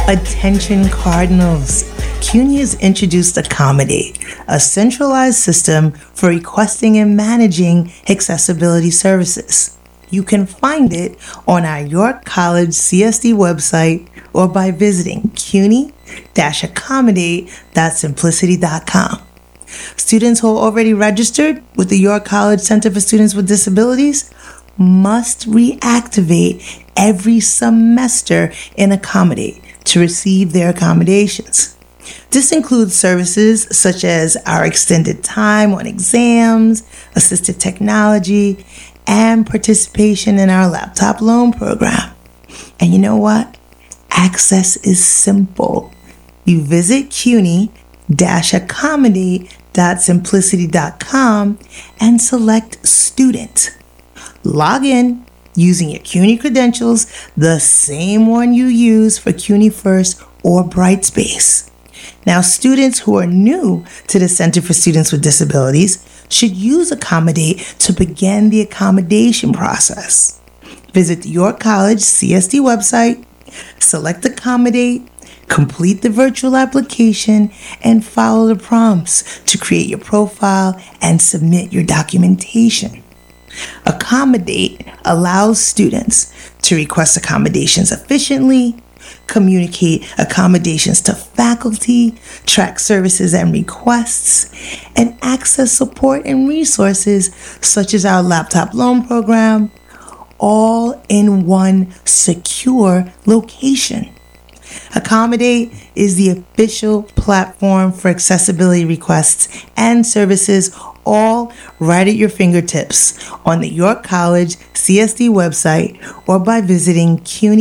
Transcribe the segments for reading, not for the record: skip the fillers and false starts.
Attention Cardinals. CUNY has introduced Accommodate, a centralized system for requesting and managing accessibility services. You can find it on our York College CSD website or by visiting cuny-accommodate.simplicity.com. Students who are already registered with the York College Center for Students with Disabilities must reactivate every semester in Accommodate to receive their accommodations. This includes services such as our extended time on exams, assistive technology, and participation in our laptop loan program. And you know what? Access is simple. You visit cuny-accommodate.simplicity.com and select Student. Log in using your CUNY credentials, the same one you use for CUNY First or Brightspace. Now, students who are new to the Center for Students with Disabilities should use Accommodate to begin the accommodation process. Visit the York College CSD website, select Accommodate, complete the virtual application, and follow the prompts to create your profile and submit your documentation. Accommodate allows students to request accommodations efficiently, communicate accommodations to faculty, track services and requests, and access support and resources such as our laptop loan program, all in one secure location. Accommodate is the official platform for accessibility requests and services, all right at your fingertips on the York College CSD website or by visiting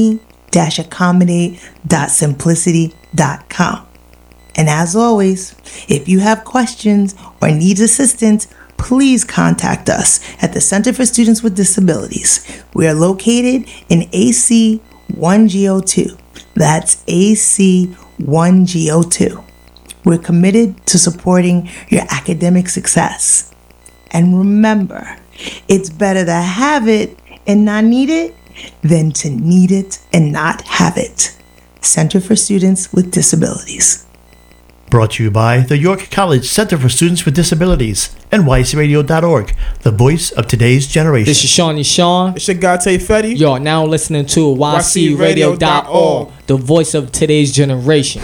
cuny-accommodate.simplicity.com. And as always, if you have questions or need assistance, please contact us at the Center for Students with Disabilities. We are located in AC 1G02. That's AC 1G02. We're committed to supporting your academic success. And remember, it's better to have it and not need it than to need it and not have it. Center for Students with Disabilities. Brought to you by the York College Center for Students with Disabilities, NYCRadio.org, the voice of today's generation. This is Shawnee Sean. It's your Gate Fetty. You're now listening to YCRadio.org, the voice of today's generation.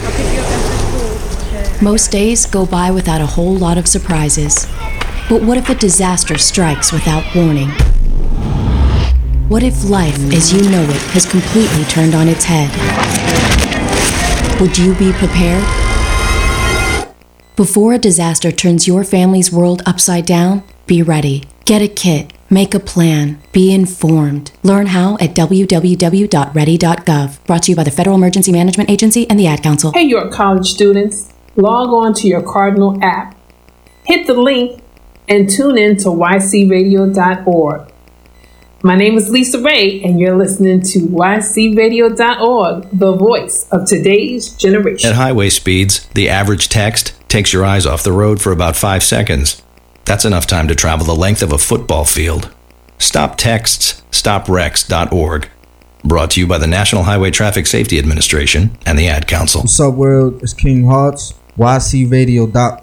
Most days go by without a whole lot of surprises. But what if a disaster strikes without warning? What if life, as you know it, has completely turned on its head? Would you be prepared? Before a disaster turns your family's world upside down, be ready. Get a kit. Make a plan. Be informed. Learn how at www.ready.gov. Brought to you by the Federal Emergency Management Agency and the Ad Council. Hey, York College students. Log on to your Cardinal app. Hit the link and tune in to ycradio.org. My name is Lisa Ray, and you're listening to ycradio.org, the voice of today's generation. At highway speeds, the average text takes your eyes off the road for about 5 seconds. That's enough time to travel the length of a football field. Stop texts, stopwrecks.org. Brought to you by the National Highway Traffic Safety Administration and the Ad Council. What's up, world? It's King Hearts, ycradio.org.